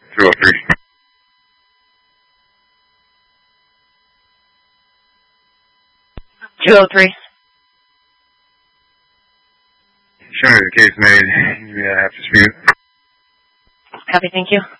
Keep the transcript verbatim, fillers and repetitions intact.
two oh three. two oh three. Sure, the case made. You have to dispute. Copy, thank you.